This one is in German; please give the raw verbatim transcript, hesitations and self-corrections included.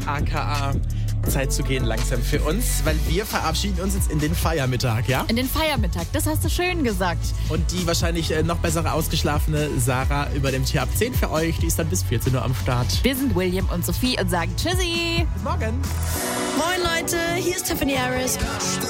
aka Zeit zu gehen langsam für uns, weil wir verabschieden uns jetzt in den Feiermittag, ja? In den Feiermittag, das hast du schön gesagt. Und die wahrscheinlich äh, noch bessere ausgeschlafene Sarah übernimmt hier ab zehn für euch. Die ist dann bis vierzehn Uhr am Start. Wir sind William und Sophie und sagen Tschüssi. Bis morgen. Moin Leute, hier ist Tiffany Harris.